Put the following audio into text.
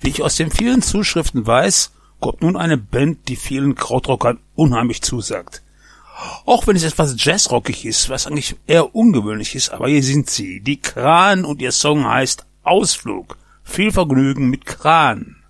Wie ich aus den vielen Zuschriften weiß, kommt nun eine Band, die vielen Krautrockern unheimlich zusagt. Auch wenn es etwas jazzrockig ist, was eigentlich eher ungewöhnlich ist, aber hier sind sie, die Kran, und ihr Song heißt Ausflug. Viel Vergnügen mit Kran.